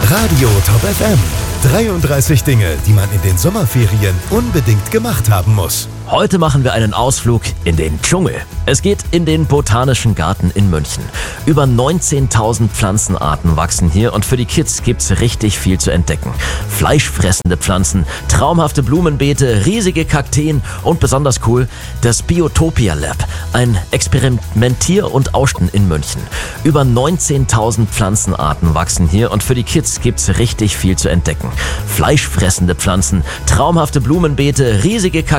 Radio Top FM. 33 Dinge, die man in den Sommerferien unbedingt gemacht haben muss. Heute machen wir einen Ausflug in den Dschungel. Es geht in den Botanischen Garten in München. Über 19.000 Pflanzenarten wachsen hier und für die Kids gibt's richtig viel zu entdecken. Fleischfressende Pflanzen, traumhafte Blumenbeete, riesige Kakteen und besonders cool das Biotopia Lab, ein Experimentier- und Ausstellen in München. Über 19.000 Pflanzenarten wachsen hier und für die Kids gibt's richtig viel zu entdecken. Fleischfressende Pflanzen, traumhafte Blumenbeete, riesige Kakteen